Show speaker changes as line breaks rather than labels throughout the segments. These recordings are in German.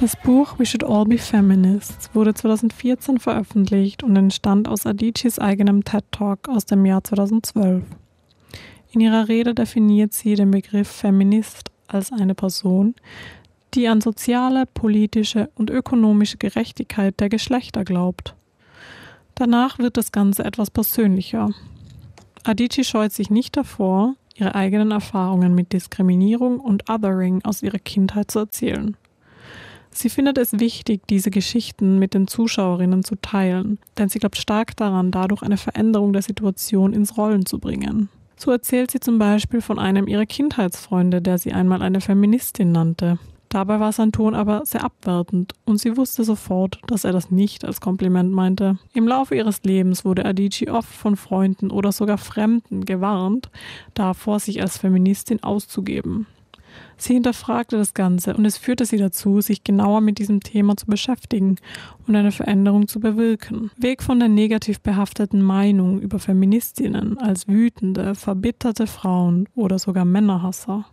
Das Buch We Should All Be Feminists wurde 2014 veröffentlicht und entstand aus Adichis eigenem TED-Talk aus dem Jahr 2012. In ihrer Rede definiert sie den Begriff Feminist als eine Person, die an soziale, politische und ökonomische Gerechtigkeit der Geschlechter glaubt. Danach wird das Ganze etwas persönlicher. Adichie scheut sich nicht davor, ihre eigenen Erfahrungen mit Diskriminierung und Othering aus ihrer Kindheit zu erzählen. Sie findet es wichtig, diese Geschichten mit den Zuschauerinnen zu teilen, denn sie glaubt stark daran, dadurch eine Veränderung der Situation ins Rollen zu bringen. So erzählt sie zum Beispiel von einem ihrer Kindheitsfreunde, der sie einmal eine Feministin nannte. Dabei war sein Ton aber sehr abwertend und sie wusste sofort, dass er das nicht als Kompliment meinte. Im Laufe ihres Lebens wurde Adichie oft von Freunden oder sogar Fremden gewarnt, davor sich als Feministin auszugeben. Sie hinterfragte das Ganze und es führte sie dazu, sich genauer mit diesem Thema zu beschäftigen und eine Veränderung zu bewirken. Weg von der negativ behafteten Meinung über Feministinnen als wütende, verbitterte Frauen oder sogar Männerhasser.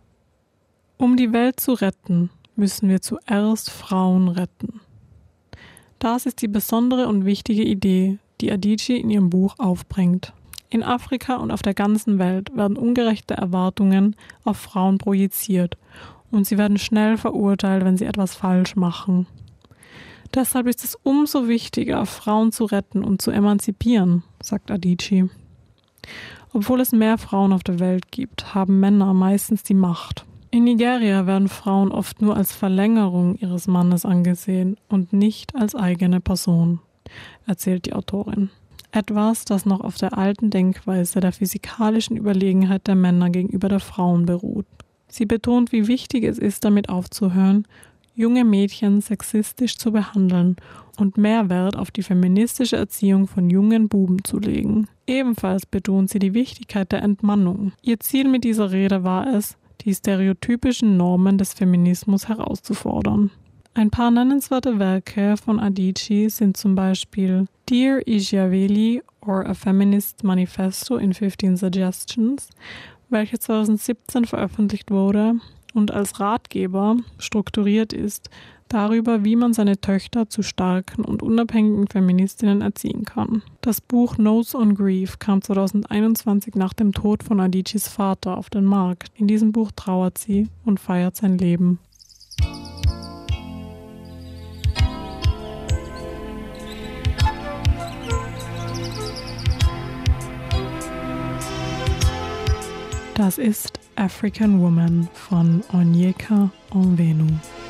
Um die Welt zu retten, müssen wir zuerst Frauen retten. Das ist die besondere und wichtige Idee, die Adichie in ihrem Buch aufbringt. In Afrika und auf der ganzen Welt werden ungerechte Erwartungen auf Frauen projiziert und sie werden schnell verurteilt, wenn sie etwas falsch machen. Deshalb ist es umso wichtiger, Frauen zu retten und zu emanzipieren, sagt Adichie. Obwohl es mehr Frauen auf der Welt gibt, haben Männer meistens die Macht. In Nigeria werden Frauen oft nur als Verlängerung ihres Mannes angesehen und nicht als eigene Person, erzählt die Autorin. Etwas, das noch auf der alten Denkweise der physikalischen Überlegenheit der Männer gegenüber der Frauen beruht. Sie betont, wie wichtig es ist, damit aufzuhören, junge Mädchen sexistisch zu behandeln und mehr Wert auf die feministische Erziehung von jungen Buben zu legen. Ebenfalls betont sie die Wichtigkeit der Entmannung. Ihr Ziel mit dieser Rede war es, die stereotypischen Normen des Feminismus herauszufordern. Ein paar nennenswerte Werke von Adichie sind zum Beispiel Dear Ijaveli or A Feminist Manifesto in 15 Suggestions, welche 2017 veröffentlicht wurde und als Ratgeber strukturiert ist darüber, wie man seine Töchter zu starken und unabhängigen Feministinnen erziehen kann. Das Buch Notes on Grief kam 2021 nach dem Tod von Adichies Vater auf den Markt. In diesem Buch trauert sie und feiert sein Leben. Das ist African Woman von Onyeka Onwenu.